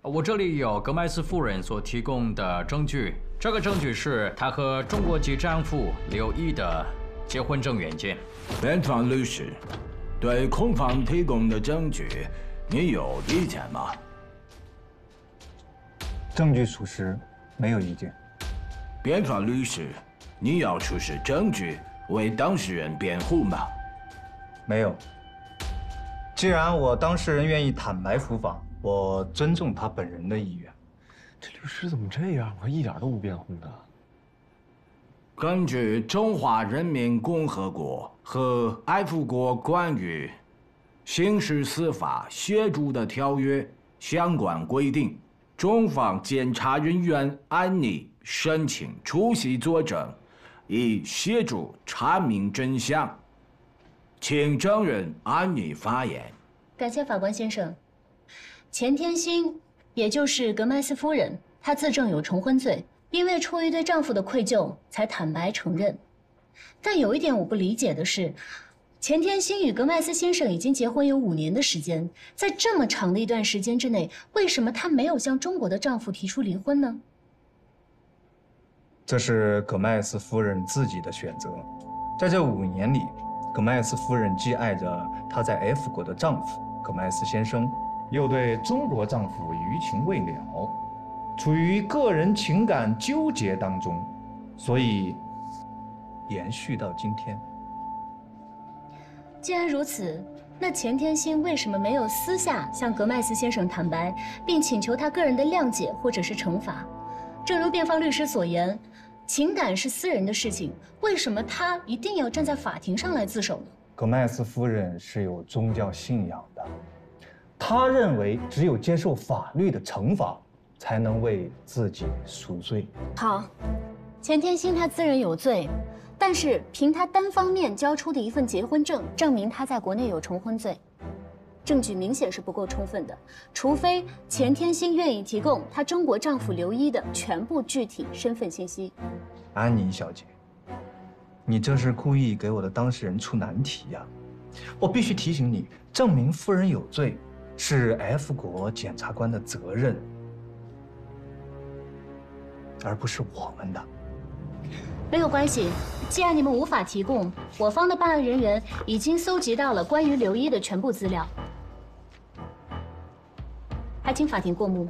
我这里有格麦斯夫人所提供的证据，这个证据是她和中国籍丈夫刘毅的结婚证原件。 辩方律师，对控方提供的证据，你有意见吗？ 证据属实，没有意见。 辩方律师，你要出示证据为当事人辩护吗？ 没有。既然我当事人愿意坦白伏法，我尊重他本人的意愿。 这律师怎么这样？我一点都不辩护的。 根据《中华人民共和国和爱国国关于刑事司法协助的条约》相关规定，中方检察人员按你申请出席作证，以协助查明真相。请证人按你发言。 感谢法官先生。钱天星，也就是格麦斯夫人，她自证有重婚罪，因为出于对丈夫的愧疚，才坦白承认。但有一点我不理解的是，钱天星与格麦斯先生已经结婚有5年的时间，在这么长的一段时间之内，为什么她没有向中国的丈夫提出离婚呢？ 这是葛麦斯夫人自己的选择。在这5年里，葛麦斯夫人既爱着她在 F 国的丈夫葛麦斯先生，又对中国丈夫余情未了，处于个人情感纠结当中，所以延续到今天。 既然如此，那钱天星为什么没有私下向格麦斯先生坦白，并请求他个人的谅解或者是惩罚？正如辩方律师所言，情感是私人的事情，为什么他一定要站在法庭上来自首呢？ 葛麦斯夫人是有宗教信仰的，她认为只有接受法律的惩罚，才能为自己赎罪。 好，钱天星他自认有罪，但是凭他单方面交出的一份结婚证，证明他在国内有重婚罪，证据明显是不够充分的，除非钱天星愿意提供她中国丈夫刘一的全部具体身份信息。 安妮小姐，你这是故意给我的当事人出难题呀！我必须提醒你，证明夫人有罪是 F 国检察官的责任，而不是我们的。 没有关系，既然你们无法提供，我方的办案人员已经搜集到了关于刘一的全部资料。还请法庭过目。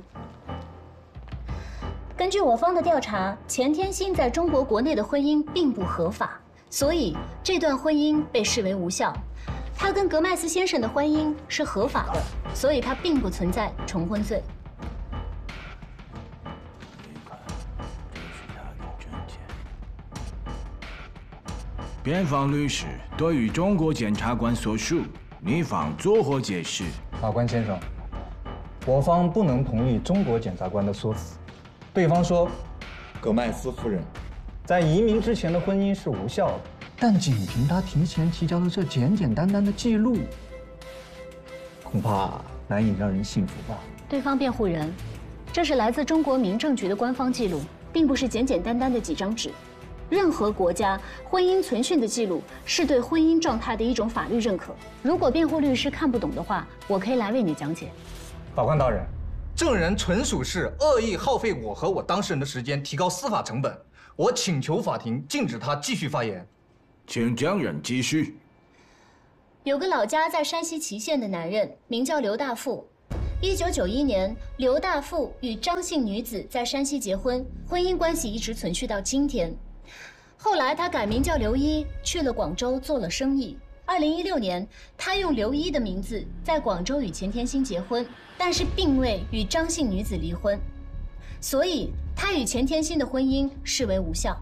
根据我方的调查，钱天星在中国国内的婚姻并不合法，所以这段婚姻被视为无效。他跟格麦斯先生的婚姻是合法的，所以他并不存在重婚罪。 辩方律师对于中国检察官所述，你方作何解释？ 法官先生，我方不能同意中国检察官的说辞。对方说，葛麦斯夫人在移民之前的婚姻是无效的，但仅凭他提前提交的这简简单单的记录，恐怕难以让人信服吧。 对方辩护人，这是来自中国民政局的官方记录，并不是简简单单的几张纸。任何国家婚姻存讯的记录是对婚姻状态的一种法律认可。如果辩护律师看不懂的话，我可以来为你讲解。 法官大人，证人纯属是恶意耗费我和我当事人的时间，提高司法成本。我请求法庭禁止他继续发言。 请证人继续。 有个老家在山西祁县的男人，名叫刘大富。1991年，刘大富与张姓女子在山西结婚，婚姻关系一直存续到今天。后来他改名叫刘一，去了广州做了生意。2016年，他用刘一的名字在广州与钱天星结婚，但是并未与张姓女子离婚，所以他与钱天星的婚姻视为无效。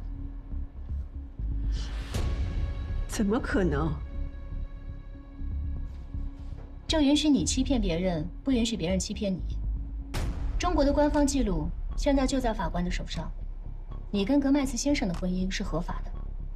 怎么可能？ 就允许你欺骗别人，不允许别人欺骗你。中国的官方记录现在就在法官的手上，你跟格麦斯先生的婚姻是合法的。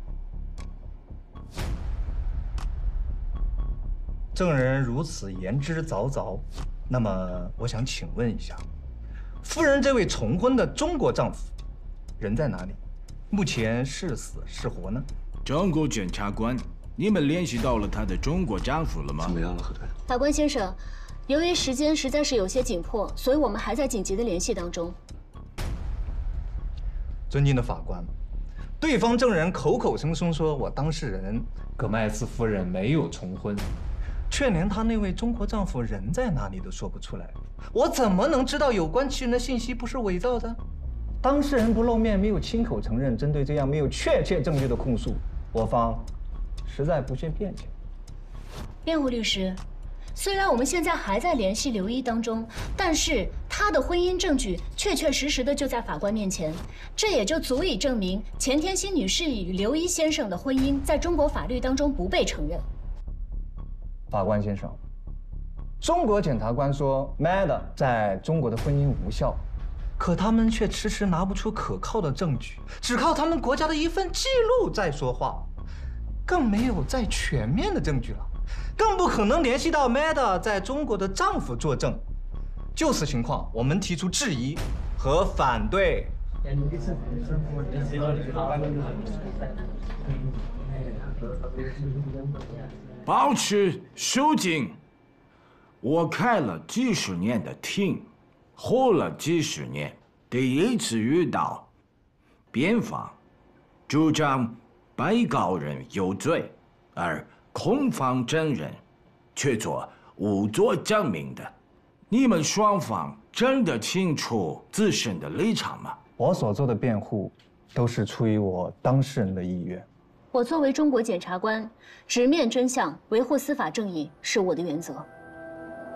证人如此言之凿凿，那么我想请问一下，夫人这位重婚的中国丈夫人在哪里？目前是死是活呢？ 中国检察官，你们联系到了她的中国丈夫了吗？ 怎么样了，何队？ 法官先生， 由于时间实在是有些紧迫，所以我们还在紧急的联系当中。 尊敬的法官，对方证人口口声声说我当事人葛麦斯夫人没有重婚，却连她那位中国丈夫人在哪里都说不出来，我怎么能知道有关其人的信息不是伪造的？当事人不露面，没有亲口承认，针对这样没有确切证据的控诉，我方实在不屑辩解。 辩护律师，虽然我们现在还在联系刘一当中，但是他的婚姻证据确确实实的就在法官面前，这也就足以证明钱天心女士与刘一先生的婚姻在中国法律当中不被承认。 法官先生，中国检察官说 Mad 在中国的婚姻无效，可他们却迟迟拿不出可靠的证据，只靠他们国家的一份记录在说话，更没有再全面的证据了，更不可能联系到 Mad 在中国的丈夫作证。就此情况，我们提出质疑和反对。 保持肃静。我开了几十年的庭，活了几十年，第一次遇到辩方主张被告人有罪，而控方证人却做无罪证明的。你们双方真的清楚自身的立场吗？ 我所做的辩护，都是出于我当事人的意愿。 我作为中国检察官，直面真相，维护司法正义是我的原则。